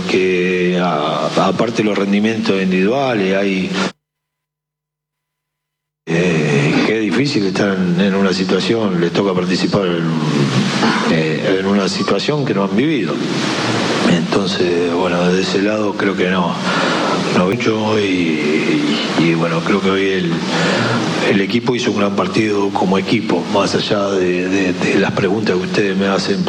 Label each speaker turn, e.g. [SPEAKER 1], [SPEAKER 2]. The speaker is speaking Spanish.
[SPEAKER 1] porque aparte de los rendimientos individuales hay... que es difícil estar en una situación, les toca participar en una situación que no han vivido. Entonces, bueno, desde ese lado creo que no mucho y bueno, creo que hoy el equipo hizo un gran partido como equipo, más allá de las preguntas que ustedes me hacen.